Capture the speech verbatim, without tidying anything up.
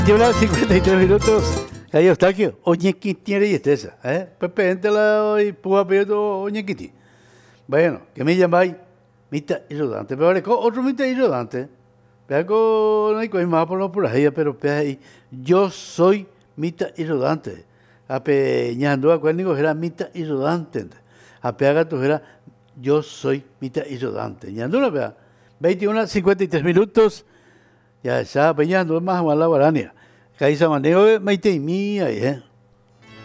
Lleva cincuenta y tres minutos. Ahí Eustaquio, Oñequitiere y Estesa. ¿Eh? Pepe, gente la y puga pedo Oñequiti. Bueno, que me llamáis Mita y Rodante. Pero vale, otro Mita y Rodante. Pero no hay cosa más por lo por ahí, pero ahí. Yo soy Mita y Rodante. Ape ñando a cuál digo era Mita y Rodante. Ape haga tu era yo soy Mita y Rodante. Ñando una vea. veintiuno cincuenta y tres minutos. Ya está peñando más a la guarania. Caísa maneo, maite y mía, eh.